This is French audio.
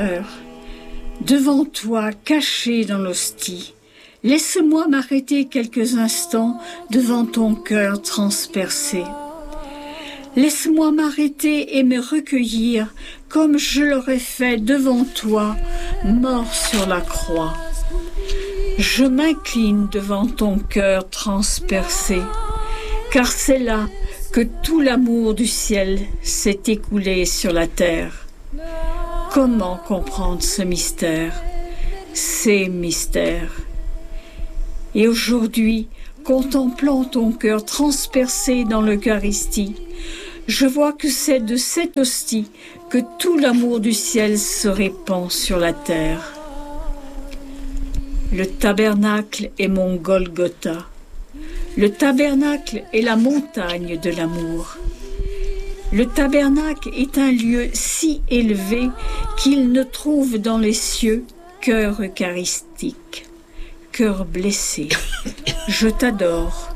Devant toi, caché dans l'hostie, laisse-moi m'arrêter quelques instants devant ton cœur transpercé. Laisse-moi m'arrêter et me recueillir comme je l'aurais fait devant toi, mort sur la croix. Je m'incline devant ton cœur transpercé, car c'est là que tout l'amour du ciel s'est écoulé sur la terre. Comment comprendre ce mystère, ces mystères? Et aujourd'hui, contemplant ton cœur transpercé dans l'Eucharistie, je vois que c'est de cette hostie que tout l'amour du ciel se répand sur la terre. Le tabernacle est mon Golgotha. Le tabernacle est la montagne de l'amour. Le tabernacle est un lieu si élevé qu'il ne trouve dans les cieux cœur eucharistique. Cœur blessé, je t'adore,